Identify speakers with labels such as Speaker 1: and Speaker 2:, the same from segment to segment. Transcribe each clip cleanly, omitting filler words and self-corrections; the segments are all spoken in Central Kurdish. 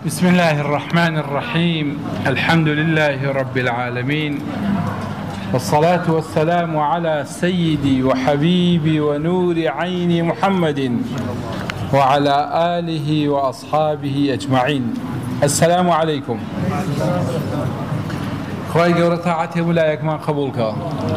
Speaker 1: بسم الله الرحمن الرحيم. الحمد لله رب العالمين، والصلاة والسلام على سيدي وحبيبي ونور عين محمد وعلى آله وأصحابه أجمعين. السلام عليكم. خواهي قولة طاعته ولايك ما قبولك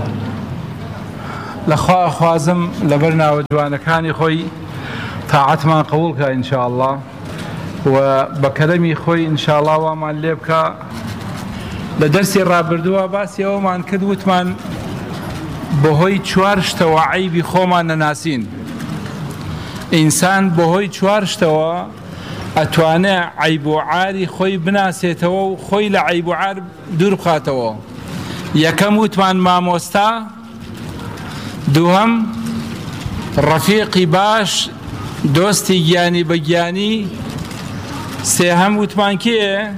Speaker 1: لخواه خوازم لبرنا وجوانكاني خوي طاعت ما قبولك إن شاء الله، وبكلمي خوي إن شاء الله ومان ليبكا لدرسي الرابردوا باسي ومان كدوتمان بهوي چوارشتوا عيبي خوما نناسين. إنسان بهوي چوارشتوا أتوانا عيب عاري خوي بناسيتوا خوي لعيب عار دور بخاتوا. يكم وتمان ماموستا، دوهم رفيقي باش دوستي جاني بجاني، سيهم وتمان كيه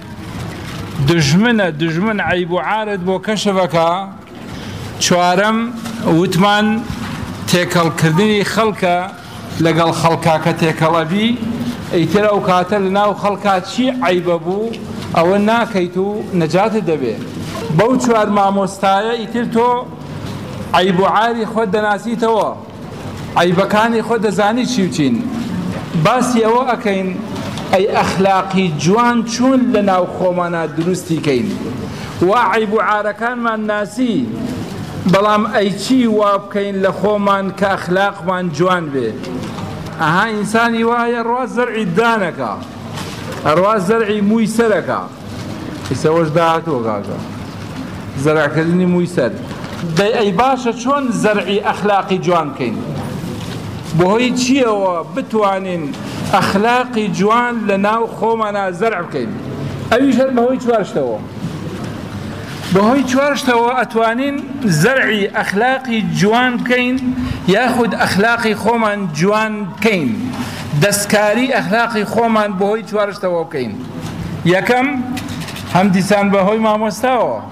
Speaker 1: دجمن عيب عارض بو كشفكا، چوارم وتمان تيكل كردني خلقا لقل خلقا كتيكل أبي ايتر او كاتل ناو خلقات شي عيببو او ناكيتو نجاة دبي بو چوار ماموستايا ايتر تو عيبو عاري خود ناسي توا عيبكاني خود زاني چيوچين باسي او اكين اي اخلاقي جوان چون لناو خومانا درستي كين وعيبو عاركان من ناسي بلام اي چي وابكين لخومان كاخلاق من جوان بي. اها انساني وهي رواز زرعي دانكا رواز زرعي مويسركا يسوش داعتو كاكا زرع كذني مويسر دي اي باشا شون زرعي اخلاقي جوان كين بوهي تشيوا بتوانين اخلاقي جوان لناو خومانا زرع كين ايش هل بهوي چوارشتوا بهوي چوارشتوا اتوانين زرعي اخلاقي جوان كين ياخد اخلاقي خومان جوان كين دسكاري اخلاقي خومان بهوي چوارشتوا كين. يكم همديسان بهوي ماموستاوا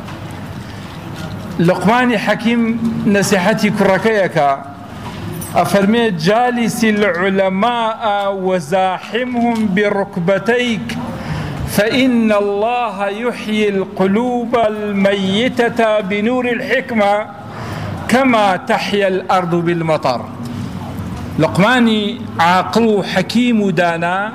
Speaker 1: لقمان حكيم نصيحتي كركيكا أفرمي جالس العلماء وزاحمهم بركبتيك فإن الله يحيي القلوب الميتة بنور الحكمة كما تحيا الأرض بالمطر. لقماني عاقل حكيم دانا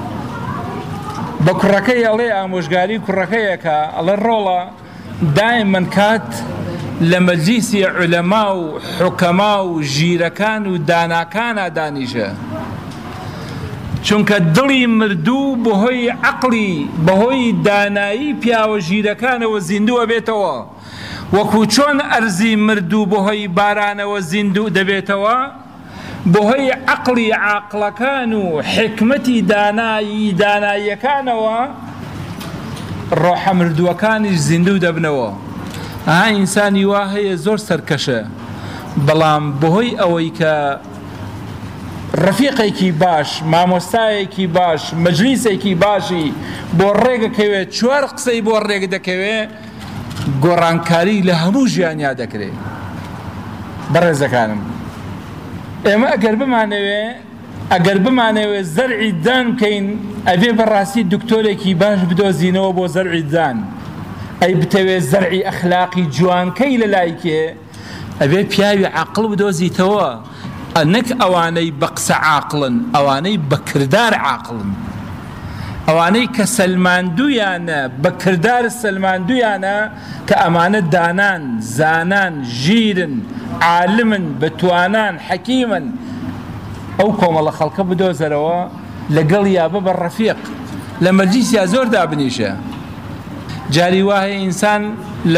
Speaker 1: بكركي الله مشغالي كركيكا الله الرولا دائما كات لمجلس علماء وحكماء وجيركان وداناكان دانيشة چونك دلي مردو بهوي عقلي بهوي داناي بيا وجيركان وزندو بيتوا وكو چون ارزي مردو بهوي باران وزندو دبيتوا بهوي عقلي عقلكان حكمتي داناي كانوا روح مردو كان زندو دبنوا. ها إنساني واهي زور سركشة بلام بهوي أويكا رفيقيكي باش ماموستايكي باش مجلسيكي باشي بوريك كوي چوار قصي بوريك دكوي گورانكاري لهمو جيانيا دكري برزا كانم اما اگر بمعنوي زرعي دان كين ابي براسي دكتوريكي باش بدو زينو بو زرعي دان أي بتوي زرعي أخلاقي جوان كي للايكي أبي بياوي عقل بدوزي توا أنك أواني بقس عاقلا أواني بكردار عاقلا أواني كسلمان دويانا بكردار السلمان دويانا كأمانة دانان زانان جيرن عالما بتوانان حكيما أو كوم الله خلق بدوزروا لقل يا بابا الرفيق لما جيس يا زور دابنيشا جاري واهي إنسان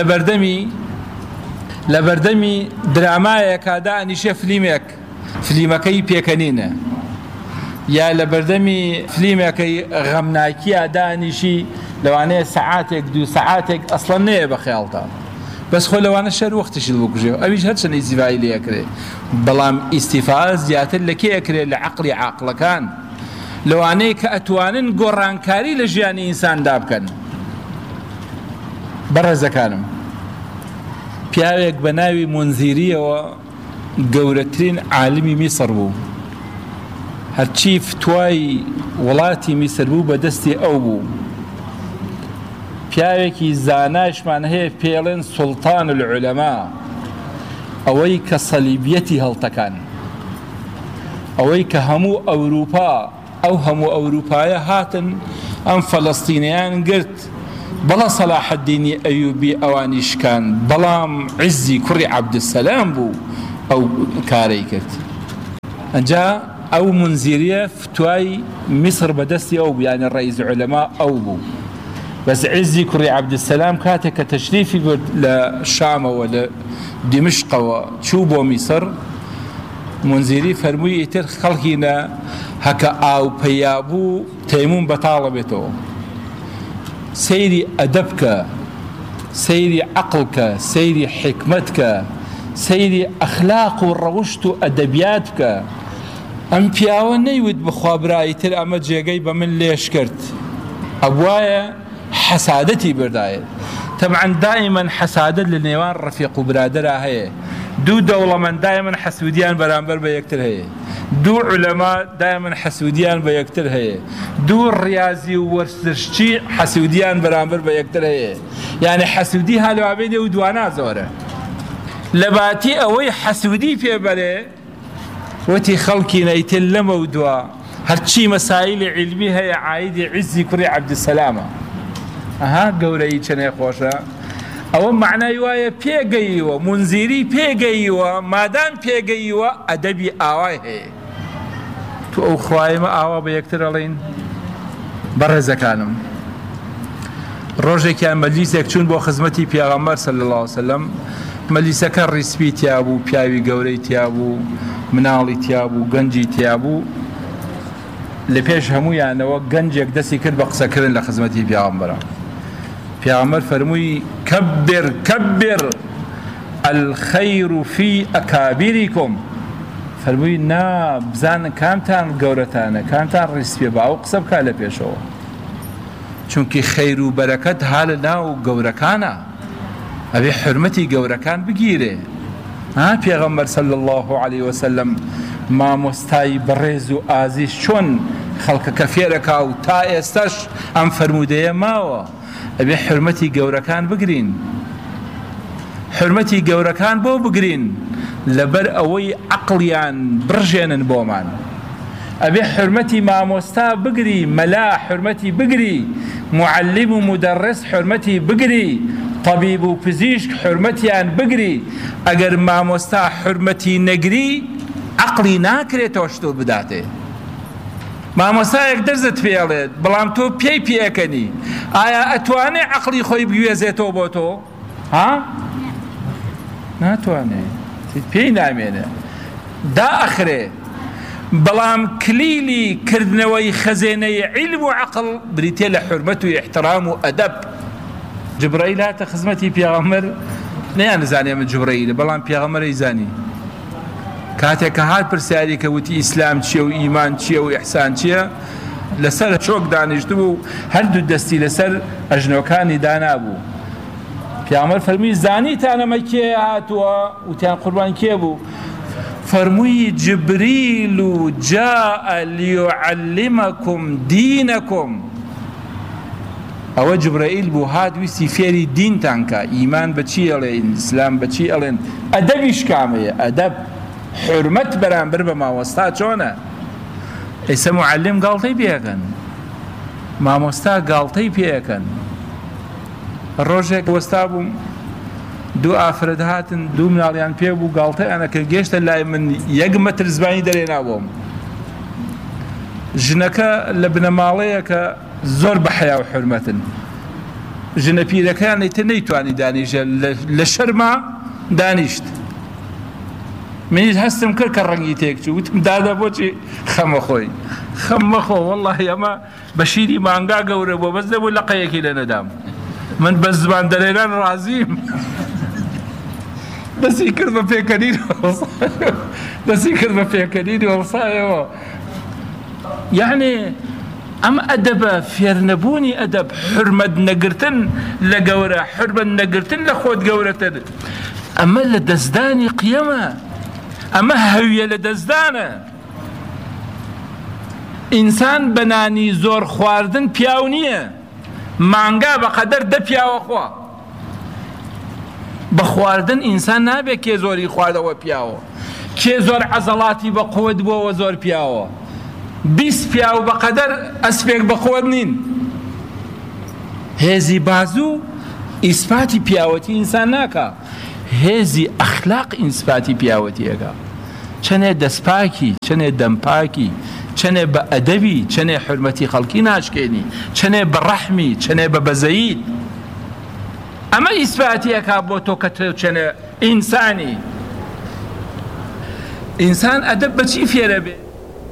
Speaker 1: لبردمي درامايا كادا أنيشة فليمكي بيكنينة يا لبردمي فليمكي غمناكي أدا أنيشي لو أنا ساعاتك دو ساعاتك أصلا نيه بخيالتا بس خو لو أنا شر وقتش الوكجو أبيش هرشن استفاعي لي أكري بلام استفاعي زيادة لكي أكري لعقلي عقل كان لو أنا كأتوانن قرانكاري لجياني إنسان دابكن برزا كانم پیاوێک بە ناوی منذیریەوە گەورەترین عالمی میسر بوو هەرچی فتوای وڵاتی میسر بوو بەدەستی ئەو بوو. پیاوێکی زانایشمان هەیە پێڵێن سوڵتان العولەما، ئەوەی کە سەلیبیەتی هەڵتەکان، ئەوەی کە هەموو ئەوروپا ئەو هەموو ئەوروپایە هاتن ئەم فەلەستینیان گرت، بەڵا سەلاح الدینی ئەیوبی ئەوانی شکان، بەڵام عیزی کوڕی عەبدولسەلام بوو ئەو کارەی کرد. ئەنجا ئەو منزیریە فتوای میسر بەدەستی ئەو بوو، یعنی ڕەئیس عولەما ئەو بوو. بەس عیزی کوڕی عەبدولسەلام کاتێک کە تەشریفی برد لە شامەوە لە دیمشقەوە چوو بۆ میسر، منزیری فەرمووی ئیتر خەڵکینە هەکە ئاو پەیابوو تەیموون بەتاڵە بێتەوە، سەیری ئەدەبکە، سەیری عەقڵکە، سەیری حکمەتکە، سەیری ئەخلاق و ڕەوشت و ئەدەبیات بکە. ئەم پیاوە نەیوت بخوا برای تر ئەمە جێگەی بە من لێش کرد، ئەبوایە حەسادەتی بردایە. طبعا دائما حەسادەت لە نێوان ڕەفیق و برادەرا هەیە. دوو دەوڵەمەند دائما حەسوودیان بەرامبەر بە یەکتر هەیە، دوو عولەما دائما حەسوودیان بە یەکتر هەیە، دوو ڕیاضی و وەرزشی حەسوودیان بەرامبەر بە یەکتر هەیە. یعنی حەسوودی هەلوابێت و دوانا زۆرە. لەباتی ئەوەی حەسوودی پێبەرێ وەتی خەڵکی نەیتر لەمە و دوا هەرچی مەسائیلی عیلمی هەیە عایدی عیزی کوڕی عەبدولسەلامە. ئەها گەورەی چەنێ خۆشە. ئەوە معنای وایە پێگەییوە، منزیری پێگەییوە، مادام پێگەییوە ئەدەبی ئاوای هەیە. تو ئەو خوایمە ئاوا بە یەکتر ئەڵێن. بەڕێزەکانم، ڕۆژێکیان مەجلیسێک چوون بۆ خزمەتی پێغەمبەر صلی الله علیه وسلم. مەجلیسەکە ڕیسپی تیا بوو، پیاوی گەورەی تیا بوو، مناڵی تیا بوو، گەنجی تیا بوو. لە پێش هەموویانەوە گەنجێک دەستی کرد بە قسەکردن لە خزمەتی پێغەمبەرە. پیامبر فرمووی کبر کبر الخير في أكابركم، فرمووی نا بزان کامتان گەورەتانە، کامتان ڕیسپێ بە ئەو قسە بکا لە پێشەوە، چونکی خەیر و بەرەکەت ها لە ناو گەورەکانە، ئەبێ حرمەتی گەورەکان بگیرێ. پێغەمبەر صلی الله عليه وسلم مامۆستای بەڕێز و ئازیز چۆن خەڵکەکە فێرەکا و تا ئێستاش ئەم فەرمودەیە ماوە، ئەبێ حرمەتی گەورەکان بگرین، حرمەتی گەورەکان بۆ بگرین لەبەر ئەوەی عەقڵیان بڕژێنن بۆمان. ئەبێ حرمەتی مامۆستا بگری، مەلا حرمەتی بگری، معلم و مدەڕس حرمەتی بگری، طبیب و پزیشک حرمەتیان بگری. ئەگەر مامۆستا حرمەتی نەگری عەقڵی ناکرێتەوە شتۆ بداتێ. مامۆستایەک دەرزت پێڵێت بەڵام تۆ پێی پێەکەنی، ئایا ئەتوانێ عەقڵی خۆی بگوێزێتەوە بۆ تۆ؟ ناتوانێت، پێی نامێنێ، دائەخرێ. بەڵام کلیلی کردنەوەی خەزێنەی عیلم و عەقڵ بریتێ لە حورمەت و احترام و ئەدەب. جبرائیل هاتە خزمەتی پێغەمبەر، نەیانزانێ من جبرائیلە، بەڵام پێغەمبەرەی زانی. کاتێک کە هات پرسیاری کە وتی ئیسلام چییە و ئیمان چییە و ئیحسان چییە، لەسەر چۆک دانیشت بوو، هەردوو دەستی لەسەر ئەژنۆکانی دانابوو. پێغەمبەر فەرمووی زانیتان ئەمە کێ هاتووە؟ وتیان قوربان کێ بوو؟ فەرمووی جبریل و جاء لیعلمکم دینەکم. ئەوە جبرائیل بوو هات ویستی فێری دینتان کە، ئیمان بەچی ئەڵێن، ئیسلام بەچی ئەڵێن، ئەدەبیش کامەیە، ئەدەب حرمەت بەرامبەر بە مامۆستا چۆنە؟ ئێستا معلم گاڵتەی پێەکەن، مامۆستا گاڵتەی پێەکەن. ڕۆژێک وەستا بووم، دوو ئافرەت هاتن، دوو مناڵیان پێ بوو، گاڵتەیانە کرد، گەیشتە لای من 1 مەتر زبانی دەرێنابۆم. ژنەکە لە بنەماڵەیە کە زۆر بە حەیا و حورمەتن، ژنە پیرەکەیان ئیتر نەیتوانی دانیژە، لە شەرما دانیشت. منیش هەستم کرد کە ڕەنگی تێک چوو، وتم دادا بۆچی خەمە خۆی، خەمە خۆ، وەڵڵاهی ئەمە بە شیری مانگا گەورە بۆ، بەس دەبوو لەقەیەکی لە نەدام، من بە زبان دەرێنان ڕازیم. دەستی کرد بە پێکەنین، دەستی کرد بە پێکەنینی وەڵسایەوە. یعنی ئەم ئەدەبە، فێرنەبوونی ئەدەب، حرمەت نەگرتن لە گەورە، حرمەت نەگرتن لە خۆت گەورەتر، ئەمە لە دەستدانی قیەمە، ئەمە هەویە لە دەستدانە. ئینسان بەنانی زۆر خواردن پیاو نییە، مانگا بەقەدەر دە پیاوە خوا. بە خواردن ئینسان نابێت کێ زۆری خواردەوە پیاوە، کێ زۆر عەزەڵاتی بە قووت بووەوە زۆر پیاوە. 20 پیاو بەقەدەر ئەسپێک بە قووت نین. هێزی بازوو ئیسپاتی پیاوەتی ئینسان ناکە، هێزی ئەخلاق ئیسپاتی پیاوەتیەکە. چەنێ دەستپاکی، چەنێ دەمپاکی، چەنێ بە ئەدەبی، چەنێ حورمەتی خەڵکی ناشکێنی، چەنێ بە ڕەحمی، چەنێ بە بەزەیید. ئەمە ئیسپاتیەکە بۆ تۆ کە تۆ چەنێ ئینسانی. ئینسان ئەدەب بەچی فێرە بێ؟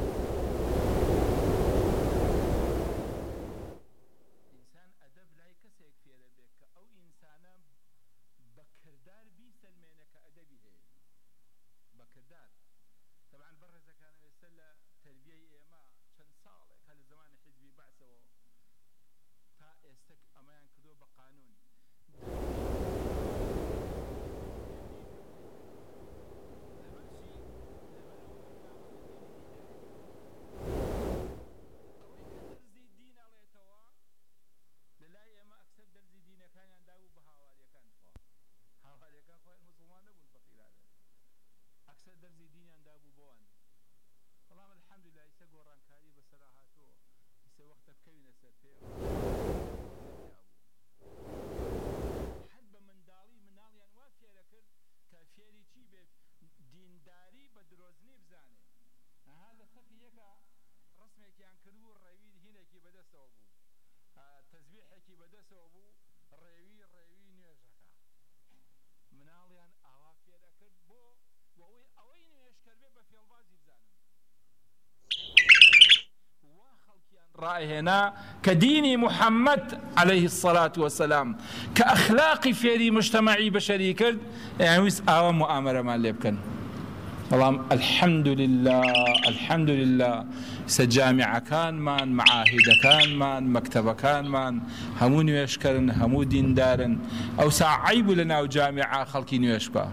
Speaker 1: رائهنا كديني محمد عليه الصلاة والسلام كأخلاق فيري مجتمعي بشري كرد يعني ويس آوى مؤامرة مع اللي بكن. والله الحمد لله الحمد لله. سجامع كان مان، معاهد كان مان، مكتبة كان مان، همو نيشكرن، همو دين دارن. أو ساعيب لنا وجامعة خلقي نيشكا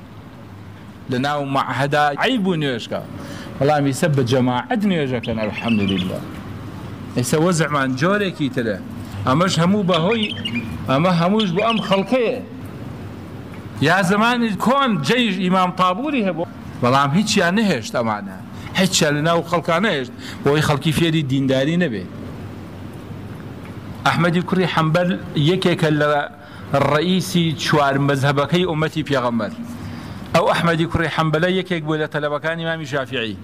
Speaker 1: لنا ومعهدا عيب نيشكا. والله يسبب جماعة نيشكن الحمد لله. ئێستا وەزعمان جۆرێکی ترە. ئەمەش هەموو بەهۆی ئەمە هەمووش بۆ ئەم خەڵکەیە. یا زمانی کۆن جەیش ئیمام تابووری هەبوو، بەڵام هیچیان نەهێشت ئەمانە، هیچیان لەناو خەڵکان نەهێشت بۆی خەڵکی فێری دینداری نەبێ. ئەحمەدی کوڕی حەمبەل یەکێکە لە ڕئیسی چوار مەزهەبەکەی ئومەتی پێغەمبەر. ئەو ئەحمەدی کوڕی حەمبەلە یەکێک بوو لە تەلەبەکانی ئیمامی شافعی.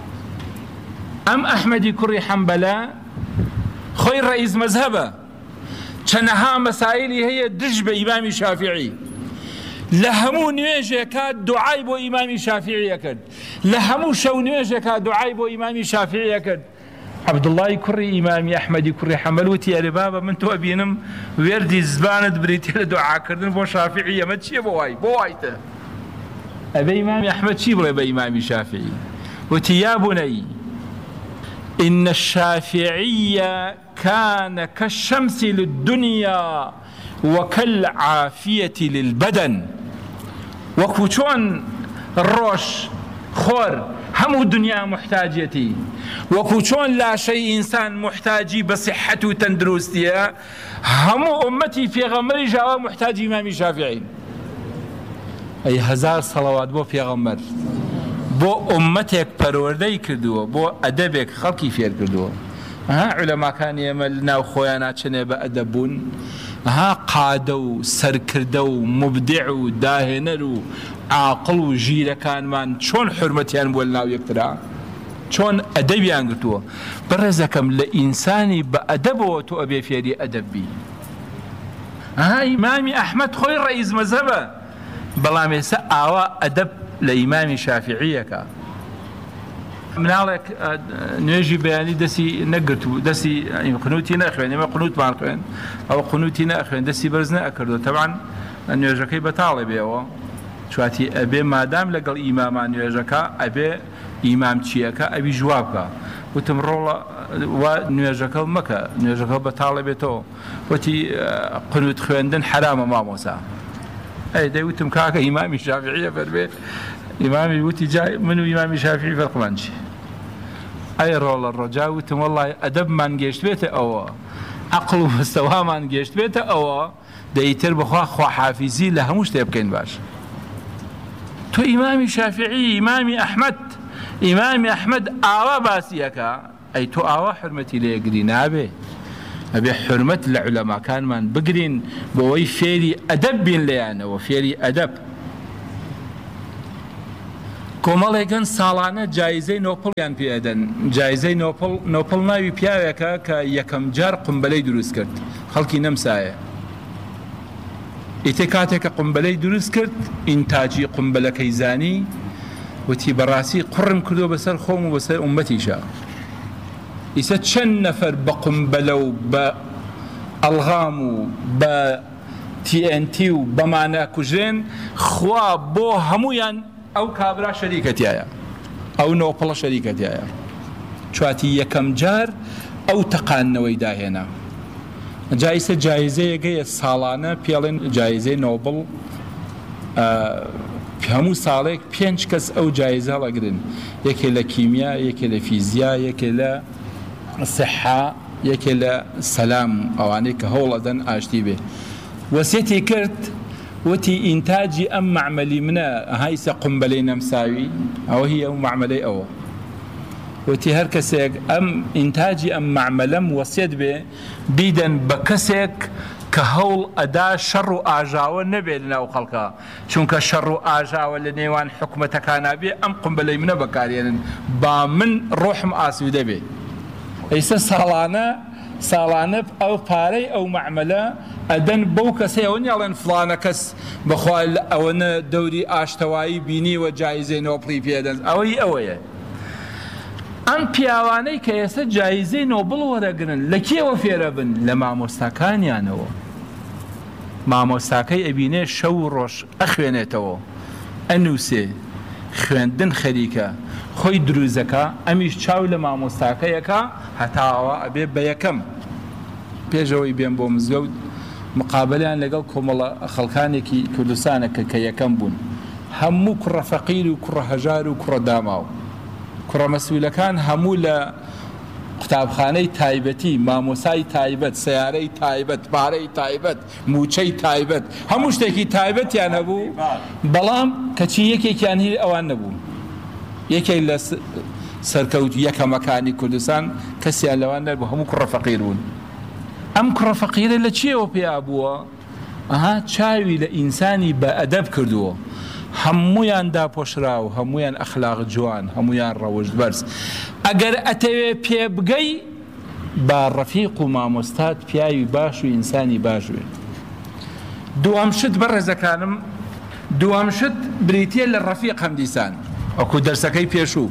Speaker 1: ئەم ئەحمەدی کوڕی حەمبەلە خۆی ڕئیس مەزهەبە، چەنەها مەسائیلی هەیە دژ بە ئیمامی شافعی. لە هەموو نوێژێکە دوعای بۆ ئیمامی شافعیە کرد، لە هەموو شەو نوێژێکە دوعای بۆ ئیمامی شافعیە کرد. عەبدوڵڵای کوڕی ئیمامی ئەحمەدی کوڕی حەمبەل وتی ئەرێ بابە من تۆ ئەبینم وێردی زبانت بریتێ لە دوعاکردن بۆ شافعی، ئەمە چییە بۆ وای بۆ وایتە؟ ئەبێ ئیمامی ئەحمەد چی بڵێ بە ئیمامی شافعی؟ وتی یا بونەی إن الشافعي كان كالشمس للدنيا وكالعافية للبدن. وكوشون الروش خور همو الدنيا محتاجتي، وكوشون لا شيء إنسان محتاجي بصحته تندرستيا، همو أمتي في غمر جاوا محتاج إمام شافعي. أي 1000 صلوات بو في غمر بۆ ئومەتێک پەروەردەی کردووە، بۆ ئەدەبێک خەڵکی فێر کردووە. علەماکانی ئێمە ناو خۆیان ناچنێ بە ئەدەب بوون، قادە و سەرکردە و مبدع و داهێنەر و عاقڵ و ژیرەکانمان چۆن حورمەتیان بووە لە ناو یەکترا، چۆن ئەدەبیان گرتووە. بەڕێزەکەم لە ئینسانی بە ئەدەبەوە تۆ ئەبێ فێری ئەدەبی. ئیمامی ئەحمەد خۆی ڕئیس مەزهەبە، بەڵام ئێستا ئاوا ئەدەب لە ئیمامی شافعیەکە. مناڵێک نوێژی بەیانی دەستی نەگرت و دەستی قنوتی نەخوێن، ئێمە قنوتمان خوێن، ئەوە قنوتی نەخوێن، دەستی بەرز نەکردو. تەبعاً نوێژەکەی بەتاڵێ بێەوە، چواتی ئەبێ مادام لەگەڵ ئیمامان نوێژەکە ئەبێ ئیمام چیەکە ئەوی جواب بکە. وتم ڕۆڵە نوێژەکە مەکە، نوێژەکە بەتاڵێ بێتەوە. وتی قنوت خوێندن حرامە مامۆسا. ئەی دەیوتم کاکە ئیمامی شافعیە فەرمێ. ئیمامی وتی جای من و ئیمامی شافعی فەرقمان چی؟ ئەی ڕۆڵە ڕۆجا وتم وەڵڵای ئەدەبمان گەشت بێتە ئەوە عەقڵ و مستەوامان گەشت بێتە ئەوە دەیتر بخوا خواحافیزی لە هەموو شتێ بکەین باش. تۆ ئیمامی شافعی ئیمامی ئەحمەد ئاوا باسیەکە ئەی تۆ ئاوا حرمەتی لێگری نابێ ئەبێ حرمەت لە عولەماکانمان بگرین بۆەوەی فێری ئەدەب بین لەیانەوە فێری ئەدەب. کۆمەڵێکن ساڵانە جایزەی نۆپڵیان پێدەن جایزەی نۆپڵ ناوی پیاوێکە کە یەکەم جار قومبەلەی دروست کرد خەڵکی نەمسایە ئیتێ کاتێکە قومبەلەی دروست کرد ئینتاجی قومبەلەکەی زانی وتی بەڕاستی قڕم کردو بەسەر خۆم و بەسەر ئومەتیشە ئیسە چەند نەفەر بە قومبەلە و بە ئەڵغام و بە TNT و بەمانە کوژێن خوا بۆ هەمویان ئەو کابرا شەریکەتیایە ئەو نۆپڵە شەریکەتیایە چواتی یەکەم جار ئەو تەقانەوەی داهێنا جایسە جایزەیەگەیە ساڵانە پێڵێن جایزەی نۆبڵ هەموو ساڵێک 5 کەس ئەو جایزە هەڵەگرن یەکێ لە کیمیا یەکێ لە فیزیا یەکێ لە سەحا یەکێ لە سەلام ئەوانەی کە هەوڵەدەن ئاشتی بێ وەسیەتی کرد وتی ئینتاجی ئەم معمەلی منە هایسە قومبەلەی نەمساوی ئەوە هی ئەو معمەلەی ئەوە وتی هەر کەسێک ئەم ئینتاجی ئەم معمەلەم وەسیەت بێ بیدەن بە کەسێک کە هەوڵ ئەدا شەڕ و ئاژاوە نەبێت لەناو خەڵکە چونکە شەڕ و ئاژاوە لە نێوان حکومەتەکانە بێ ئەم قومبەلەی منە بەکارێنن با من ڕۆحم ئاسوودە بێ ئەیسە ساڵانە ئەو پارەی ئەو معمەلە ئەدەن بەو کەسەیەوە نیاڵێن فڵانە کەس بەخوا ئەوەنە دەوری ئاشتەوایی بینیوە جایزەی نۆبڵی پێدەن ئەوەی ئەوەیە ئەم پیاوانەی کە ئێستا جایزەی نۆبڵ وەرەگرن لە کێوە فێرە بن لە مامۆستاکانیانەوە مامۆستاکەی ئەبینێ شەو و ڕۆژ ئەخوێنێتەوە ئەنووسێ خوێندن خەریکە خۆی دروزەکە ئەمیش چاو لە مامۆستاکەیەکە هەتاوە ئەبێ بە یەکەم پێشەوەی بێن بۆ مزگەوت مقابلیان لەگەڵ کۆمەڵە خەڵکانێکی کوردستانەکە کە یەکەم بوون هەموو کوڕە فەقیر و کوڕە هەژار و کوڕە داماو کوڕە مەسئولەکان هەموو لە قوتابخانەی تایبەتی مامۆسای تایبەت سیارەی تایبەت پارەی تایبەت موچەی تایبەت هەموو شتێکی تایبەتیان هەبوو بەڵام کەچی یەکێکیان هی ئەوان نەبوو یەکێک لە سەرکەوت یەکەمەکانی کوردستان کەسیان لەوان نەبوو هەموو کوڕە فەقیر بوون ئەم کوڕە فەقیرە لە چیەوە پێیا بووە چاوی لە ئینسانی بە ئەدەب کردووە هەمویان داپۆشرا و هەمویان ئەخلاق جوان هەمویان ڕەوشت بەرز ئەگەر ئەتەوێ پێ بگەی با ڕەفیق و مامۆستات پیاوی باش و ئینسانی باش بێ دووەم شت بەڕێزەکانم دووەم شت بریتیە لە ڕەفیق هەمدیسان ئەوکو دەرسەکەی پێشوو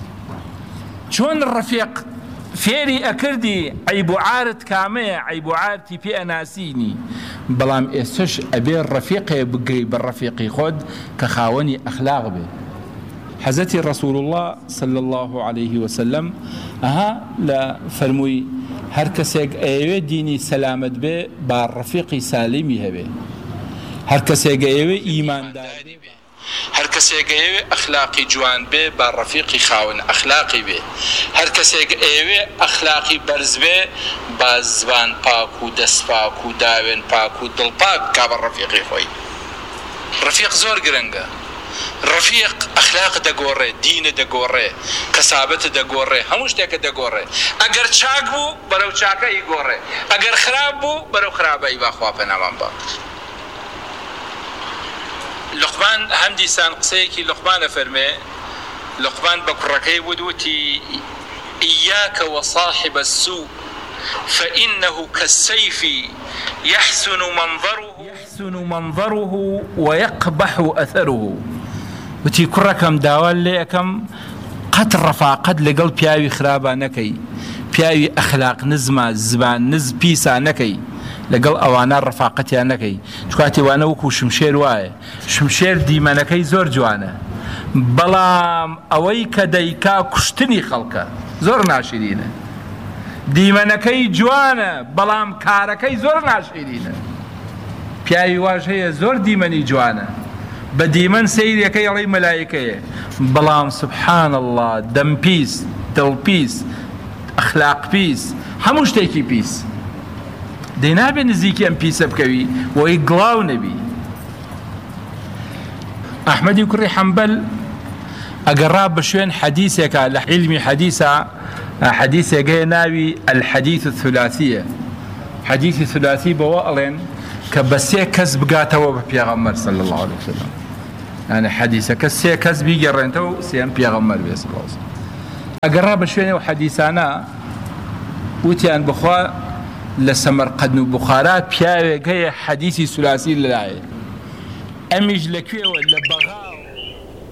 Speaker 1: چۆن ڕەفیق فێری ئەکردی عیب و عارت کامەیە عیب و عارتی پێ ئەناسینی بەڵام ئێستش ئەبێ ڕەفیقێ بگەی بە ڕەفیقی خۆت کە خاوەنی ئەخلاق بێ حەزەتی ڕەسوول الله صلی الله عليه وسلم لە فەرمووی هەر کەسێک ئەیەوێ دینی سەلامەت بێ با ڕەفیقی سالیمی هەبێ هەر کەسێک ئەیەوێ ئیمانداری بێ هەر کەسێک ئەیەوێ ئەخلاقی جوان بێ با ڕەفیقی خاوەن ئەخلاقی بێ هەر کەسێک ئەیەوێ ئەخلاقی بەرز بێ با زبان پاک و دەست پاک و داوێن پاک و دڵ پاک کا بە ڕەفیقی خۆی ڕەفیق زۆر گرنگە ڕەفیق ئەخلاق دەگۆڕێ دینە دەگۆڕێ کەسابەتە دەگۆڕێ هەموو شتێکە دەگۆڕێ ئەگەر چاک بوو بەرەو چاکەی گۆڕێ ئەگەر خراپ بوو بەرەو خراپەی باخوا پەنامان بە لقمان هەمدیسان قسەیەکی لقمانە فەرمێ لقمان بە کوڕەکەی وتی إياك وصاحب السوء فإنه كالسيف يحسن منظره ويقبح أثره وتي كركم داوال ليكم قد رفاقد لقل بياوي خرابا نكي بياوي أخلاق نزمة زبان نز بيسا نكي لەگەڵ ئەوانە ڕەفاقەتیان نەکەی چکاتی وانە وەکو شمشێر وایە شمشێر دیمەنەکەی زۆر جوانە بەڵام ئەوەی کە دەیکا کوشتنی خەڵکە زۆر ناشرینە دیمەنەکەی جوانە بەڵام کارەکەی زۆر ناشرینە پیاوی واژ هەیە زۆر دیمەنی جوانە بە دیمەن سەیرەکەی ئەڵێی مەلایکەیە بەڵام سبحان الله دەمپیست دڵپیس ئەخلاق پیس هەموو شتێکی پیس دەینابێ نزیکی ئەم پیسە بکەوی وەی گڵاو نەبی. ئەحمەدی کوڕی حەنبەل ئەگەڕا بە شوێن حەدیثێکە لە علمی حەدیثە، حەدیثێکەیە ناوی الحەدیث الثلاثیە. حەدیثی ثلاثی بەوە ئەڵێن کە بە سێ کەس بگاتەوە بە پێغەمبەر صلی الله علیه وسلم، یعنی حەدیثەکە سێ کەس بیگەڕێنەوە و سێم پێغەمبەر بێ صلی الله علیه وسلم. ئەگەڕا بە شوێنێ و حەدیثانە وتیان بخوا لە سەمەرقەند و بوخارا پیاوێک هەیە حەدیثی ثلاثی لەلایە، ئەمیش لەکوێوە لە بەغا